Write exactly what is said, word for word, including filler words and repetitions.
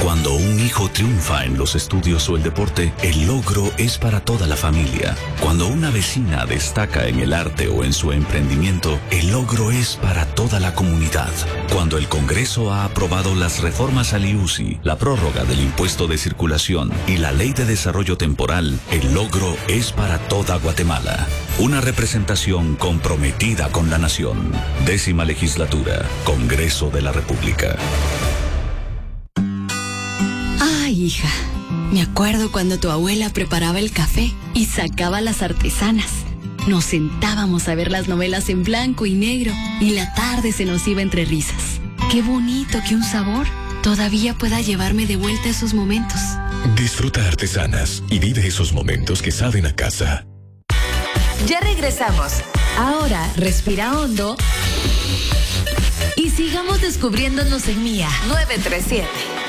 Cuando un hijo triunfa en los estudios o el deporte, el logro es para toda la familia. Cuando una vecina destaca en el arte o en su emprendimiento, el logro es para toda la comunidad. Cuando el Congreso ha aprobado las reformas al I U C I, la prórroga del impuesto de circulación y la ley de desarrollo temporal, el logro es para toda Guatemala. Una representación comprometida con la nación. Décima legislatura, Congreso de la República. Ay, hija, me acuerdo cuando tu abuela preparaba el café y sacaba las artesanas. Nos sentábamos a ver las novelas en blanco y negro y la tarde se nos iba entre risas. Qué bonito que un sabor todavía pueda llevarme de vuelta a esos momentos. Disfruta Artesanas y vive esos momentos que saben a casa. Ya regresamos. Ahora respira hondo y sigamos descubriéndonos en Mía nueve tres siete.